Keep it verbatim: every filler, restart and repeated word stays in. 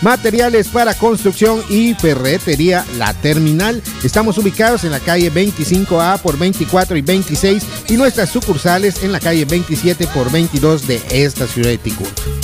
materiales para construcción y ferretería La Terminal. Estamos ubicados en la calle veinticinco A por veinticuatro y veintiséis y nuestras sucursales en la calle veintisiete por veintidós de esta ciudad de Ticul.